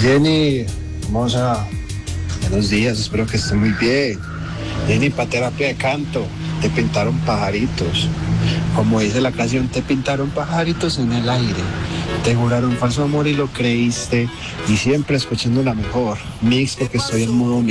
Jenny, hermosa, buenos días, espero que esté muy bien. Jenny, para terapia de canto, te pintaron pajaritos. Como dice la canción, te pintaron pajaritos en el aire. Te juraron falso amor y lo creíste. Y siempre escuchando la mejor mix porque estoy en modo mix.